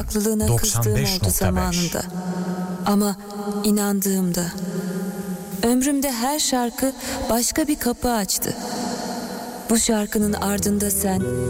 haklılığına kızdığım oldu 95.5. zamanında. Ama inandığımda. Ömrümde her şarkı başka bir kapı açtı. Bu şarkının ardında sen,